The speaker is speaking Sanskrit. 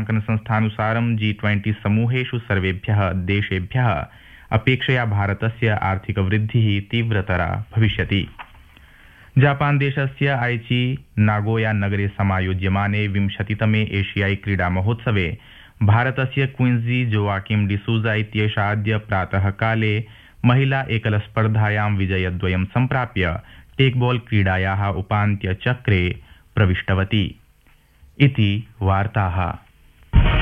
मूल्याङ्कन संस्थानुसारं G20 समूहेषु सर्वेभ्यः देशेभ्यः अपेक्षया भारतस्य आर्थिक वृद्धिः तीव्रतरा भविष्यति। जापान देशस्य आइची नागोया नगरे समायोज्यमाने 20तमे एशियाई क्रीडा महोत्सवे भारतस्य क्विंजी जोआकिम डिसूजा इत्येषा अद्य प्रातः काले महिला एकलस्पर्धायां विजयद्वयं सम्प्राप्य टेकबॉल क्रीडायाः उपान्त्यचक्रे प्रविष्टवती इति वार्ताः।